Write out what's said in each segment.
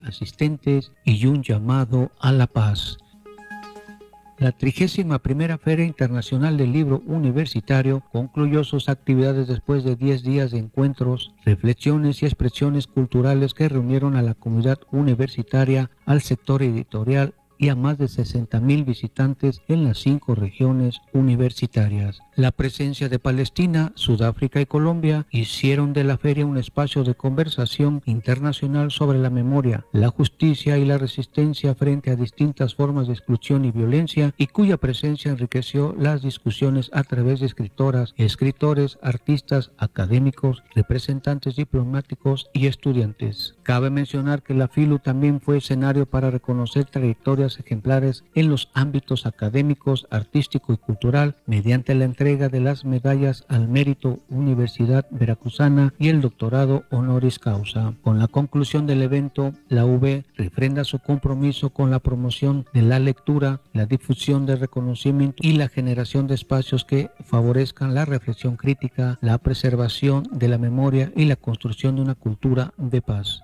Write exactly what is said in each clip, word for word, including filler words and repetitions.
asistentes y un llamado a la paz. La trigésima primera Feria Internacional del Libro Universitario concluyó sus actividades después de diez días de encuentros, reflexiones y expresiones culturales que reunieron a la comunidad universitaria, al sector editorial y a más de sesenta mil visitantes en las cinco regiones universitarias. La presencia de Palestina, Sudáfrica y Colombia hicieron de la feria un espacio de conversación internacional sobre la memoria, la justicia y la resistencia frente a distintas formas de exclusión y violencia, y cuya presencia enriqueció las discusiones a través de escritoras, escritores, artistas, académicos, representantes diplomáticos y estudiantes. Cabe mencionar que la FILU también fue escenario para reconocer trayectorias ejemplares en los ámbitos académicos, artístico y cultural mediante la entrega de las medallas al mérito Universidad Veracruzana y el doctorado honoris causa. Con la conclusión del evento, la U V refrenda su compromiso con la promoción de la lectura, la difusión del reconocimiento y la generación de espacios que favorezcan la reflexión crítica, la preservación de la memoria y la construcción de una cultura de paz.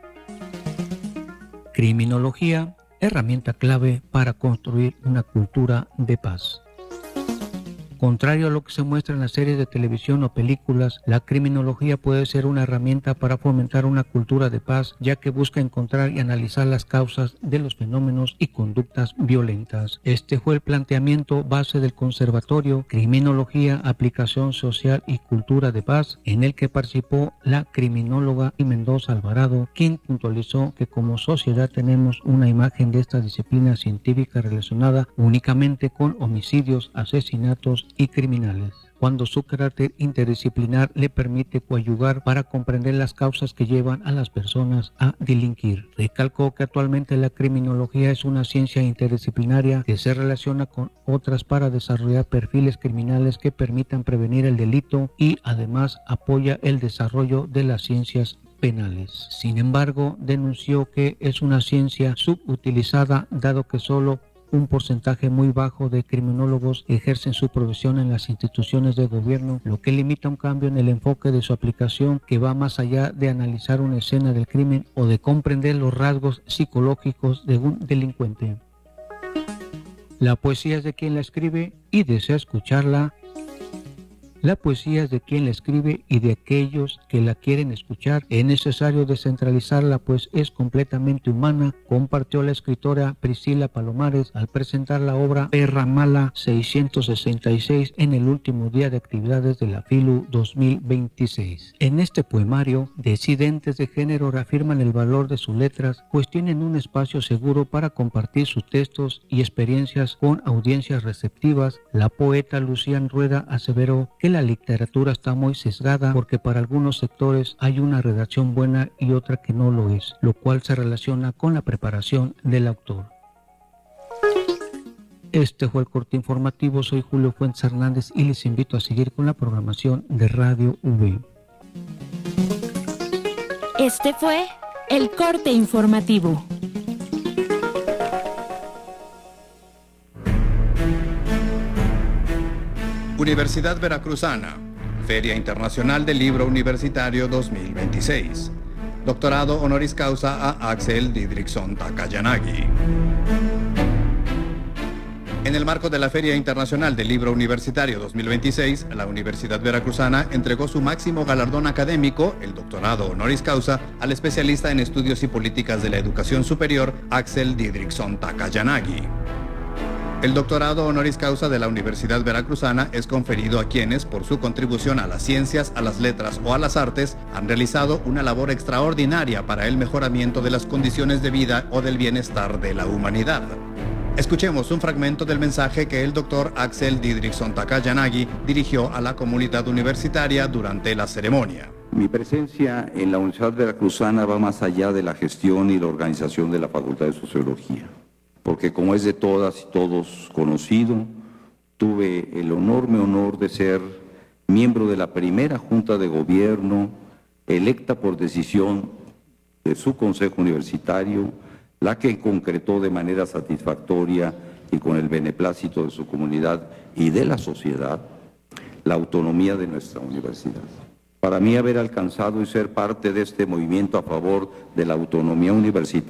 Criminología, herramienta clave para construir una cultura de paz. Contrario a lo que se muestra en las series de televisión o películas, la criminología puede ser una herramienta para fomentar una cultura de paz, ya que busca encontrar y analizar las causas de los fenómenos y conductas violentas. Este fue el planteamiento base del Conservatorio Criminología, Aplicación Social y Cultura de Paz, en el que participó la criminóloga Mendoza Alvarado, quien puntualizó que como sociedad tenemos una imagen de esta disciplina científica relacionada únicamente con homicidios, asesinatos y criminales, cuando su carácter interdisciplinar le permite coadyuvar para comprender las causas que llevan a las personas a delinquir. Recalcó que actualmente la criminología es una ciencia interdisciplinaria que se relaciona con otras para desarrollar perfiles criminales que permitan prevenir el delito y además apoya el desarrollo de las ciencias penales. Sin embargo, denunció que es una ciencia subutilizada, dado que solo un porcentaje muy bajo de criminólogos ejercen su profesión en las instituciones de gobierno, lo que limita un cambio en el enfoque de su aplicación que va más allá de analizar una escena del crimen o de comprender los rasgos psicológicos de un delincuente. La poesía es de quien la escribe y desea escucharla. La poesía es de quien la escribe y de aquellos que la quieren escuchar. Es necesario descentralizarla, pues es completamente humana, compartió la escritora Priscila Palomares al presentar la obra Perra Mala seiscientos sesenta y seis en el último día de actividades de la FILU dos mil veintiséis. En este poemario, disidentes de género reafirman el valor de sus letras, pues tienen un espacio seguro para compartir sus textos y experiencias con audiencias receptivas. La poeta Lucián Rueda aseveró que la literatura está muy sesgada porque para algunos sectores hay una redacción buena y otra que no lo es, lo cual se relaciona con la preparación del autor. Este fue el corte informativo. Soy Julio Fuentes Hernández y les invito a seguir con la programación de Radio V. Este fue el corte informativo. Universidad Veracruzana, Feria Internacional del Libro Universitario dos mil veintiséis. Doctorado honoris causa a Axel Didriksson Takayanagi. En el marco de la Feria Internacional del Libro Universitario dos mil veintiséis, la Universidad Veracruzana entregó su máximo galardón académico, el doctorado honoris causa, al especialista en estudios y políticas de la educación superior, Axel Didriksson Takayanagi. El doctorado honoris causa de la Universidad Veracruzana es conferido a quienes, por su contribución a las ciencias, a las letras o a las artes, han realizado una labor extraordinaria para el mejoramiento de las condiciones de vida o del bienestar de la humanidad. Escuchemos un fragmento del mensaje que el doctor Axel Didriksson Takayanagi dirigió a la comunidad universitaria durante la ceremonia. Mi presencia en la Universidad Veracruzana va más allá de la gestión y la organización de la Facultad de Sociología, porque como es de todas y todos conocido, tuve el enorme honor de ser miembro de la primera Junta de Gobierno electa por decisión de su Consejo Universitario, la que concretó de manera satisfactoria y con el beneplácito de su comunidad y de la sociedad la autonomía de nuestra universidad. Para mí, haber alcanzado y ser parte de este movimiento a favor de la autonomía universitaria